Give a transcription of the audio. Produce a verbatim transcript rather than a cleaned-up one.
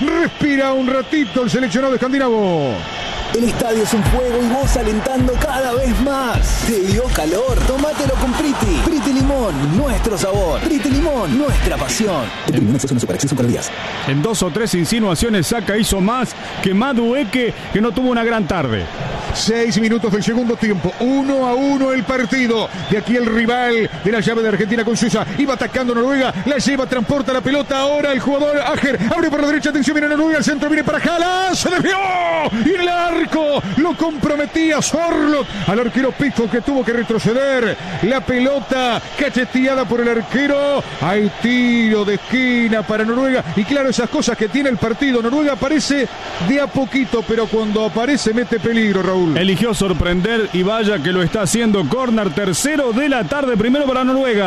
Respira un ratito el seleccionado escandinavo. El estadio es un fuego y vos alentando cada vez más. ¿Te dio calor? Tómatelo con Priti. Priti Limón, nuestro sabor. Priti Limón, nuestra pasión. Priti Limón es una superacción con días. En dos o tres insinuaciones, Saka hizo más que Madueke, que no tuvo una gran tarde. Seis minutos del segundo tiempo, uno a uno el partido. De aquí el rival de la llave de Argentina con Suiza. Iba atacando Noruega, la lleva, transporta la pelota. Ahora el jugador Ajer abre por la derecha, atención, viene Noruega, el centro viene para Haaland, se desvió. Y en el arco lo comprometía Sorloth al arquero Pickford, que tuvo que retroceder. La pelota cacheteada por el arquero. Hay tiro de esquina para Noruega. Y claro, esas cosas que tiene el partido. Noruega aparece de a poquito, pero cuando aparece mete peligro, Raúl. Eligió sorprender y vaya que lo está haciendo. Córner, tercero de la tarde, primero para Noruega.